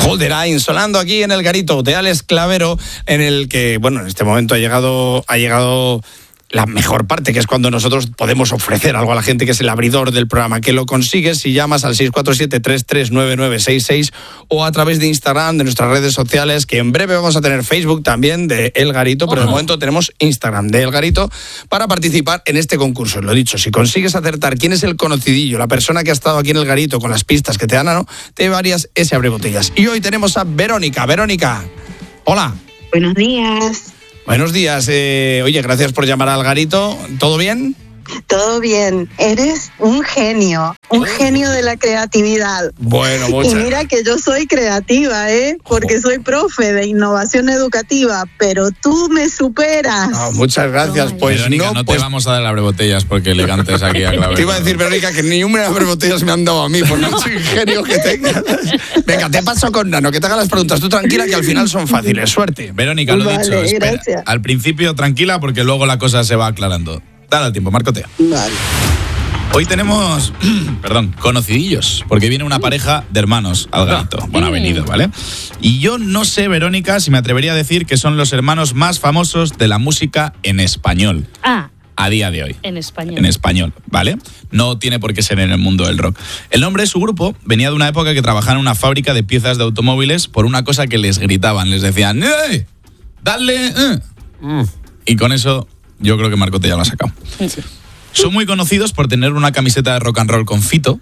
Hold the Line, sonando aquí en el Garito de Alex Clavero, en el que, bueno, en este momento ha llegado la mejor parte, que es cuando nosotros podemos ofrecer algo a la gente, que es el abridor del programa, que lo consigues si llamas al 647-339966 o a través de Instagram, de nuestras redes sociales, que en breve vamos a tener Facebook también de El Garito, pero de momento tenemos Instagram de El Garito para participar en este concurso. Lo dicho, si consigues acertar quién es el conocidillo, la persona que ha estado aquí en El Garito con las pistas que te dan, ¿no?, te varias ese abrebotellas. Y hoy tenemos a Verónica. Verónica, hola. Buenos días. Buenos días. Oye, gracias por llamar al Garito. ¿Todo bien? Todo bien. Eres un genio de la creatividad. Bueno, muchas. Y mira que yo soy creativa, porque soy profe de innovación educativa, pero tú me superas. Muchas gracias. Pues Verónica, no te vamos a dar abrebotellas porque elegantes aquí a Clavero. Te iba a decir, Verónica, que ni una abrebotellas me han dado a mí, por mucho ingenio que tengas. Venga, te paso con Nano, que te haga las preguntas. Tú tranquila, que al final son fáciles. Suerte. Verónica, lo dicho, espera. Gracias. Al principio tranquila porque luego la cosa se va aclarando. Dale al tiempo, Marcotea. Vale. Hoy tenemos, conocidillos, porque viene una pareja de hermanos al Garito. Bueno, ha venido, ¿vale? Y yo no sé, Verónica, si me atrevería a decir que son los hermanos más famosos de la música en español. A día de hoy. En español. En español, ¿vale? No tiene por qué ser en el mundo del rock. El nombre de su grupo venía de una época que trabajaban en una fábrica de piezas de automóviles por una cosa que les gritaban. Les decían, ¡eh! ¡Dale! Y con eso yo creo que Marcote ya lo ha sacado. Sí. Son muy conocidos por tener una camiseta de rock and roll con Fito.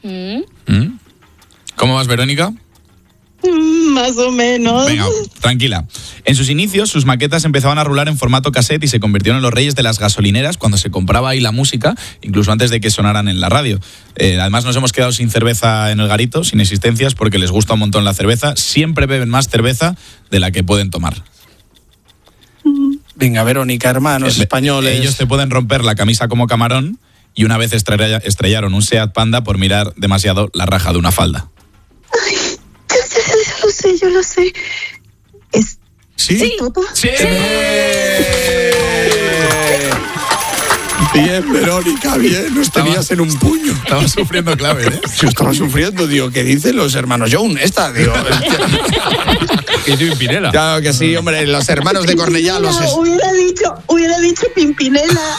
¿Cómo vas, Verónica? Más o menos. Venga, tranquila. En sus inicios, sus maquetas empezaban a rular en formato cassette y se convirtieron en los reyes de las gasolineras cuando se compraba ahí la música, incluso antes de que sonaran en la radio. Además, nos hemos quedado sin cerveza en el Garito, sin existencias, porque les gusta un montón la cerveza. Siempre beben más cerveza de la que pueden tomar. Venga, Verónica, hermanos españoles. Ellos te pueden romper la camisa como camarón y una vez estrellaron un Seat Panda por mirar demasiado la raja de una falda. Ay, yo lo sé. ¿Sí? ¿Toto? ¡Sí! Bien, Verónica, bien. Nos tenías en un puño. Estaba sufriendo clave, ¿eh? Yo estaba sufriendo, digo, ¿qué dicen los hermanos Young? Digo... Que soy Pimpinela. Claro que sí, hombre, los hermanos de Cornellá. Hubiera dicho Pimpinela.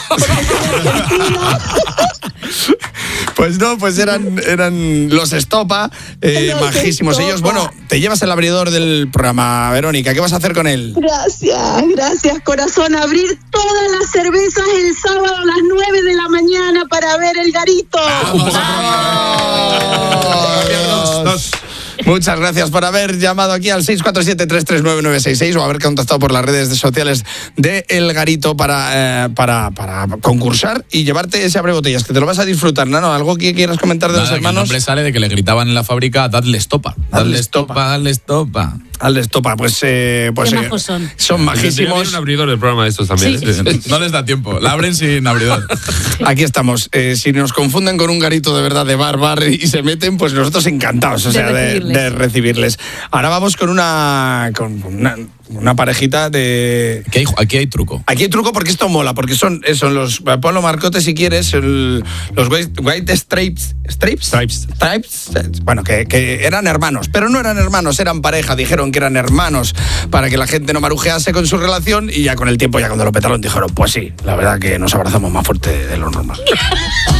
Pues no, pues eran los Estopa, majísimos Estopa. Ellos. Bueno, te llevas el abridor del programa, Verónica. ¿Qué vas a hacer con él? Gracias, corazón. Abrir todas las cervezas el sábado a las 9 de la mañana para ver el Garito. Dos. Muchas gracias por haber llamado aquí al 647-339-966 o haber contactado por las redes sociales de El Garito para concursar y llevarte ese abrebotellas, que te lo vas a disfrutar, ¿no? ¿Algo que quieras comentar de los hermanos? El nombre sale de que le gritaban en la fábrica, dadle estopa. Dadle estopa, dadle estopa. Al Estopa, Qué majos son. Son majísimos. Tiene un abridor del programa de estos también. Sí. No les da tiempo, la abren sin abridor. Aquí estamos. Si nos confunden con un Garito de verdad de bar y se meten, pues nosotros encantados, o sea, de recibirles. Ahora vamos con una parejita de... Aquí hay truco. Aquí hay truco porque esto mola, porque son los... Ponlo, Marcote, si quieres, los White Stripes. Bueno, que eran hermanos, pero no eran hermanos, eran pareja. Dijeron que eran hermanos para que la gente no marujease con su relación y ya con el tiempo, ya cuando lo petaron, dijeron, pues sí, la verdad que nos abrazamos más fuerte de lo normal.